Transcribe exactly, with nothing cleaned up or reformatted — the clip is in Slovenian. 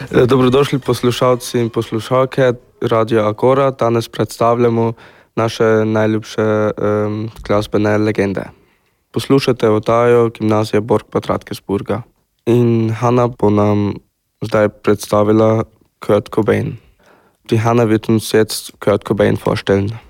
Dobrodošli poslušalci in poslušalke Radia Agora. Danes predstavljamo naše najljubše um, glasbene legende. Poslušate oddajo Gimnazije Borg Bad Radkersburga. In Hanna bo nam zdaj predstavila Kurt Cobain. Die Hanna wird uns jetzt Kurt Cobain vorstellen.